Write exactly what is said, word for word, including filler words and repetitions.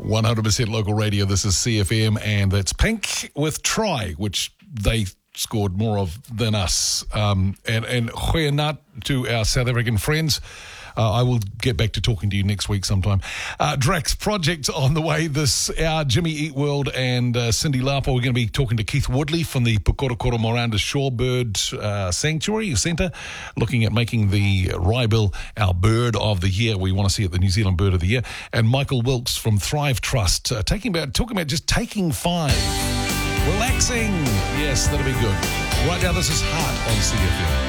one hundred percent local radio. This is C F M, and that's Pink with Try, which they scored more of than us. Um, and and goeie nacht to our South African friends. Uh, I will get back to talking to you next week sometime. Uh, Drax Project on the way this hour. Jimmy Eat World and uh, Cindy Lapa. We're going to be talking to Keith Woodley from the Pukorokoro Miranda Shorebird uh, Sanctuary Centre, looking at making the Ryebill our bird of the year. We want to see it the New Zealand bird of the year. And Michael Wilkes from Thrive Trust, uh, taking about talking about just taking five. Relaxing. Yes, that'll be good. Right now, this is Heart on C F M.